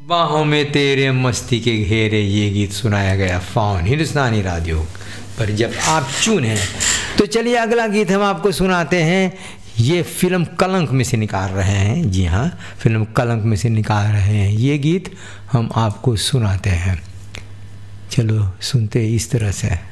बाहों में तेरे मस्ती के घेरे, ये गीत सुनाया गया फाउन हिंदुस्तानी रेडियो पर जब आप चुन हैं। तो चलिए अगला गीत हम आपको सुनाते हैं। ये फिल्म कलंक में से निकाल रहे हैं। जी हाँ, फिल्म कलंक में से निकाल रहे हैं। ये गीत हम आपको सुनाते हैं। चलो सुनते इस तरह से।